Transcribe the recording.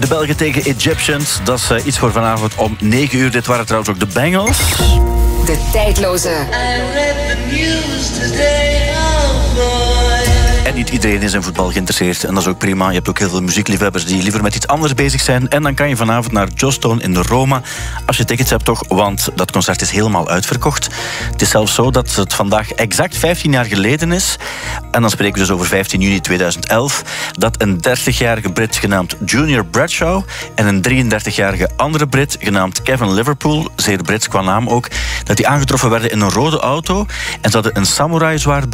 De Belgen tegen Egyptians. Dat is iets voor vanavond om 9 uur. Dit waren trouwens ook de Bengals. De tijdloze. En niet iedereen is in voetbal geïnteresseerd. En dat is ook prima. Je hebt ook heel veel muziekliefhebbers die liever met iets anders bezig zijn. En dan kan je vanavond naar Jostone in de Roma. Als je tickets hebt toch, want dat concert is helemaal uitverkocht. Het is zelfs zo dat het vandaag exact 15 jaar geleden is. En dan spreken we dus over 15 juni 2011. Dat een 30-jarige Brit genaamd Junior Bradshaw en een 33-jarige andere Brit genaamd Kevin Liverpool, zeer Brits qua naam ook, dat die aangetroffen werden in een rode auto. En ze hadden een samurai zwaard